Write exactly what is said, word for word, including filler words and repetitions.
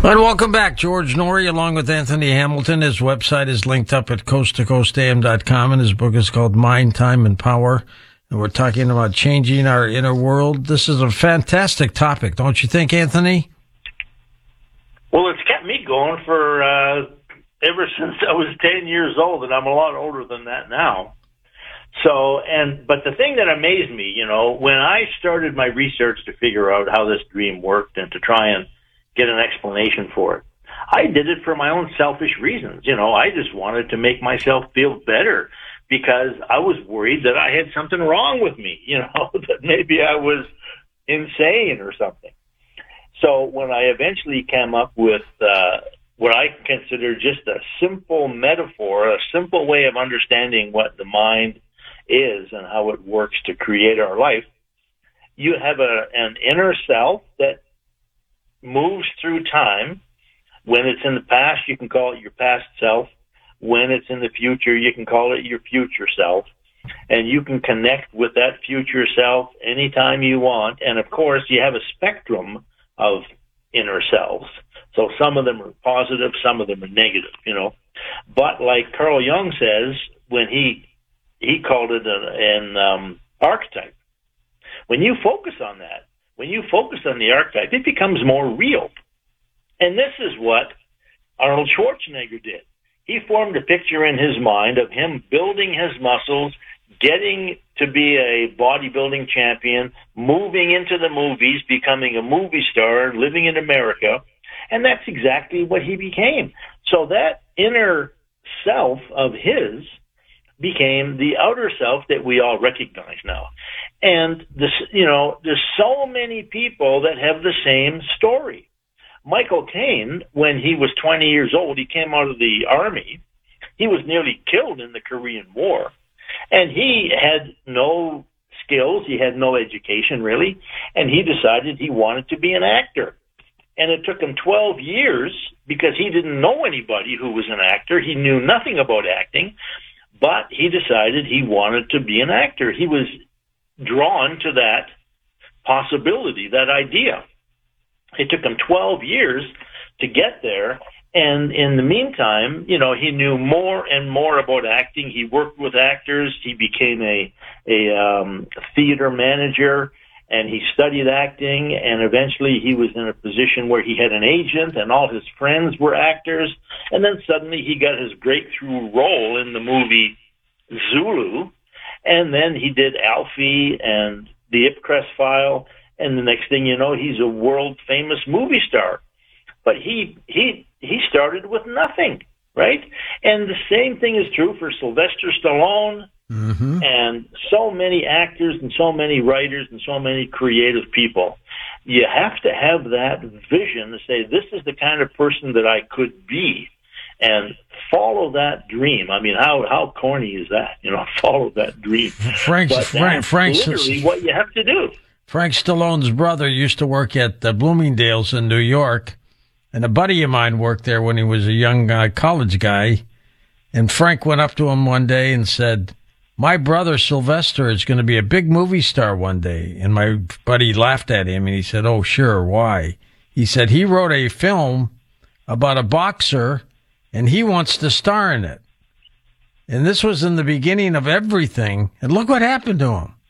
And welcome back. George Noory along with Anthony Hamilton. His website is linked up at coast to coast a m dot com, and his book is called Mind, Time, and Power. And we're talking about changing our inner world. This is a fantastic topic, don't you think, Anthony? Well, it's kept me going for uh, ever since I was ten years old, and I'm a lot older than that now. So, and but the thing that amazed me, you know, when I started my research to figure out how this dream worked and to try and get an explanation for it, I did it for my own selfish reasons. You know, I just wanted to make myself feel better because I was worried that I had something wrong with me, you know, that maybe I was insane or something. So when I eventually came up with uh, what I consider just a simple metaphor, a simple way of understanding what the mind is and how it works to create our life, you have a, an inner self that moves through time. When it's in the past, you can call it your past self. When it's in the future, you can call it your future self. And you can connect with that future self anytime you want. And of course, you have a spectrum of inner selves. So some of them are positive, some of them are negative, you know. But like Carl Jung says, when he he called it an, an um, archetype, when you focus on that, when you focus on the archetype, it becomes more real. And this is what Arnold Schwarzenegger did. He formed a picture in his mind of him building his muscles, getting to be a bodybuilding champion, moving into the movies, becoming a movie star, living in America. And that's exactly what he became. So that inner self of his became the outer self that we all recognize now. And this, you know, there's so many people that have the same story. Michael Caine, when he was twenty years old, he came out of the army. He was nearly killed in the Korean War. And he had no skills. He had no education, really. And he decided he wanted to be an actor. And it took him twelve years because he didn't know anybody who was an actor. He knew nothing about acting. But he decided he wanted to be an actor. He was drawn to that possibility, that idea. It took him twelve years to get there. And in the meantime, you know, he knew more and more about acting. He worked with actors. He became a, a um, theater manager, and he studied acting. And eventually he was in a position where he had an agent and all his friends were actors. And then suddenly he got his breakthrough role in the movie Zulu. And then he did Alfie and the Ipcress File. And the next thing you know, he's a world-famous movie star. But he he he started with nothing, right? And the same thing is true for Sylvester Stallone mm-hmm. and so many actors and so many writers and so many creative people. You have to have that vision to say, this is the kind of person that I could be, and follow that dream. I mean, how how corny is that? You know, follow that dream. Frank's, but Frank, Frank's literally what you have to do. Frank Stallone's brother used to work at uh, Bloomingdale's in New York, and a buddy of mine worked there when he was a young uh, college guy. And Frank went up to him one day and said, "My brother Sylvester is going to be a big movie star one day." And my buddy laughed at him, and he said, "Oh, sure, why?" He said, "He wrote a film about a boxer, and he wants to star in it." And this was in the beginning of everything. And look what happened to him.